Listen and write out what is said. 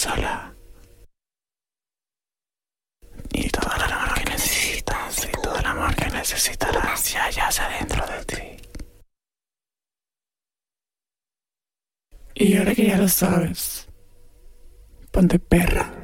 sola. Y todo el amor que necesitas, y todo el amor que necesitarás ya yace dentro de ti. Y ahora que ya lo sabes, ponte perra.